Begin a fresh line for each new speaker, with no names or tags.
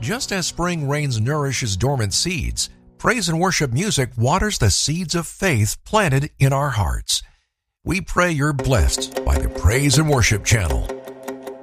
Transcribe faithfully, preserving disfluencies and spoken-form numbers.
Just as spring rains nourishes dormant seeds, praise and worship music waters the seeds of faith planted in our hearts. We pray you're blessed by the Praise and Worship Channel.